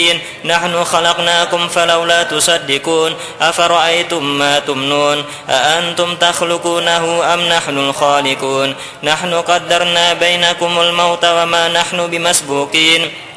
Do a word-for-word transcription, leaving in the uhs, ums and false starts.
نحن خلقناكم فلولا تصدقون أفرأيتم ما تمنون أأنتم تخلقونه أم نحن الخالقون نحن قدرنا بينكم الموت وما نحن بمسبوقين